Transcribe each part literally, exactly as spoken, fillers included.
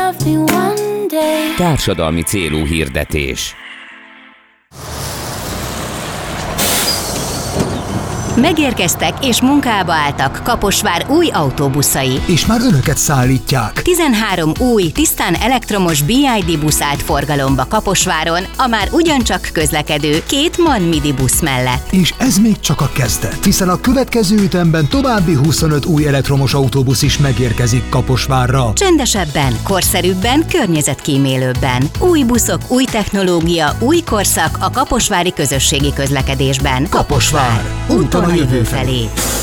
love me one day. Társadalmi célú hirdetés. Megérkeztek és munkába álltak Kaposvár új autóbuszai. És már önöket szállítják. tizenhárom új, tisztán elektromos bé i dé busz állt forgalomba Kaposváron, a már ugyancsak közlekedő két MAN Midi busz mellett. És ez még csak a kezdet, hiszen a következő ütemben további huszonöt új elektromos autóbusz is megérkezik Kaposvárra. Csendesebben, korszerűbben, környezetkímélőbben. Új buszok, új technológia, új korszak a kaposvári közösségi közlekedésben. Kaposvár. Úton a jövő felé.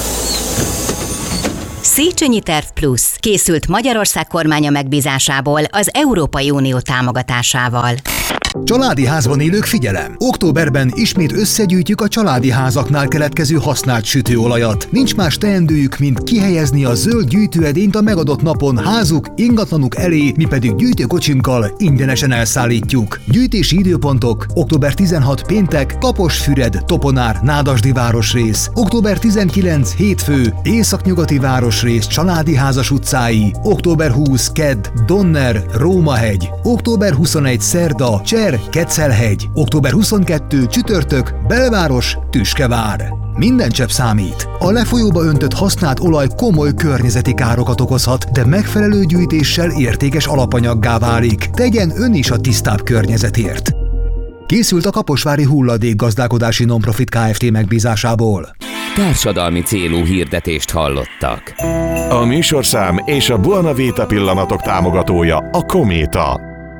Széchenyi Terv Plusz készült Magyarország kormánya megbízásából az Európai Unió támogatásával. Családi házban élők, figyelem! Októberben ismét összegyűjtjük a családi házaknál keletkező használt sütőolajat. Nincs más teendőjük, mint kihelyezni a zöld gyűjtőedényt a megadott napon házuk, ingatlanuk elé, mi pedig gyűjtőkocsinkkal ingyenesen elszállítjuk. Gyűjtési időpontok: október tizenhat péntek, Kaposfüred, Toponár, Nádasdi városrész, október tizenkilenc hétfő, Északnyugati városrész, Családi házas utcái, október húsz kedd, Donner, Rómahegy, október huszonegy szerda, Cser, Keccelhegy, október huszonkettő csütörtök, Belváros, Tüskevár. Minden csepp számít. A lefolyóba öntött használt olaj komoly környezeti károkat okozhat, de megfelelő gyűjtéssel értékes alapanyaggá válik. Tegyen ön is a tisztább környezetért. Készült a Kaposvári Hulladékgazdálkodási Nonprofit Kft. Megbízásából. Társadalmi célú hirdetést hallottak. A műsorszám és a Buona Vita pillanatok támogatója a Kométa.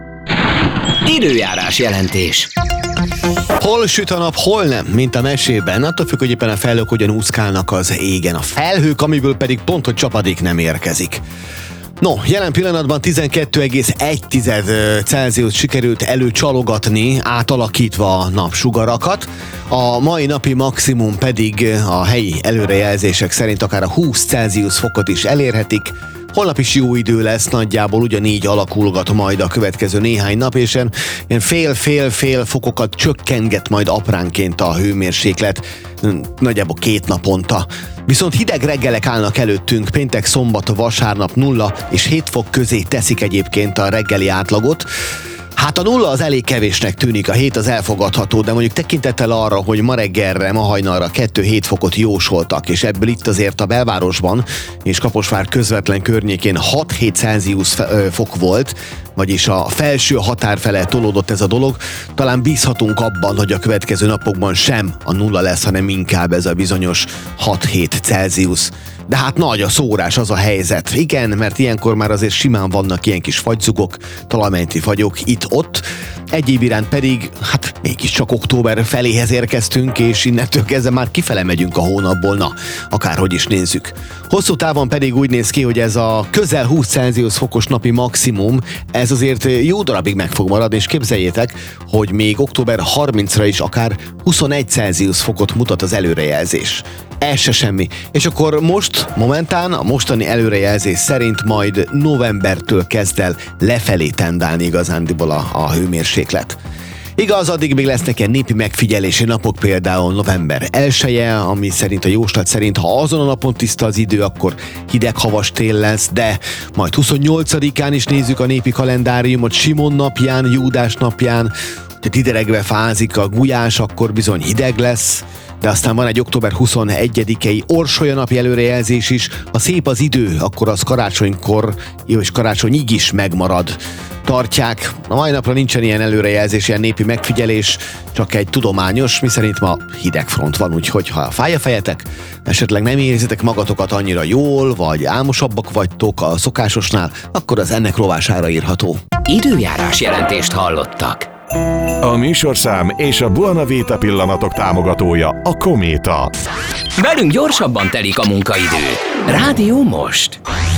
Időjárás jelentés. Hol süt a nap, hol nem, mint a mesében, attól függ, hogy éppen a felhők hogyan úszkálnak az égen. A felhők, amiből pedig pont, hogy csapadék nem érkezik. No, jelen pillanatban tizenkettő egész egy Celsius sikerült előcsalogatni, átalakítva a napsugarakat. A mai napi maximum pedig a helyi előrejelzések szerint akár a húsz Celsius fokot is elérhetik. Holnap is jó idő lesz, nagyjából ugyanígy alakulgat majd a következő néhány nap, és ilyen fél-fél-fél fokokat csökkenget majd apránként a hőmérséklet, nagyjából két naponta. Viszont hideg reggelek állnak előttünk, péntek, szombat, vasárnap nulla és hét fok közé teszik egyébként a reggeli átlagot. Hát a nulla az elég kevésnek tűnik, a hét az elfogadható, de mondjuk tekintettel arra, hogy ma reggelre, ma hajnalra kettő-hét fokot jósoltak, és ebből itt azért a belvárosban és Kaposvár közvetlen környékén hat-hét Celsius fok volt, vagyis a felső határ fele tolódott ez a dolog, talán bízhatunk abban, hogy a következő napokban sem a nulla lesz, hanem inkább ez a bizonyos hat-hét Celsius. De hát nagy a szórás, az a helyzet. Igen, mert ilyenkor már azért simán vannak ilyen kis fagyzugok, talajmenti fagyok itt-ott. Egyéb iránt pedig, hát mégiscsak október feléhez érkeztünk, és innentől kezdve már kifele megyünk a hónapból, na, akárhogy is nézzük. Hosszú távon pedig úgy néz ki, hogy ez a közel húsz Celsius fokos napi maximum, ez azért jó darabig meg fog maradni, és képzeljétek, hogy még október harmincadikra is akár huszonegy Celsius fokot mutat az előrejelzés. Ez se semmi. És akkor most, momentán, a mostani előrejelzés szerint majd novembertől kezd el lefelé tendálni igazándiból a, a hőmérséklet. Igaz, addig még lesznek ilyen népi megfigyelési napok, például november elseje, ami szerint a jóslat szerint, ha azon a napon tiszta az idő, akkor hideg-havas tél lesz, de majd huszonnyolcadikán is nézzük a népi kalendáriumot, Simon napján, Júdás napján, hogy dideregve fázik a gulyás, akkor bizony hideg lesz. De aztán van egy október huszonegyedikei Orsolya napi előrejelzés is. Ha szép az idő, akkor az karácsonykor és karácsonyig is megmarad. Tartják. A mai napra nincsen ilyen előrejelzés, ilyen népi megfigyelés, csak egy tudományos, miszerint ma hideg front van, úgyhogy ha fáj a fejetek, esetleg nem érzitek magatokat annyira jól, vagy álmosabbak vagytok a szokásosnál, akkor az ennek rovására írható. Időjárás jelentést hallottak. A műsorszám és a Buona Vita pillanatok támogatója a Kométa. Velünk gyorsabban telik a munkaidő. Rádió most.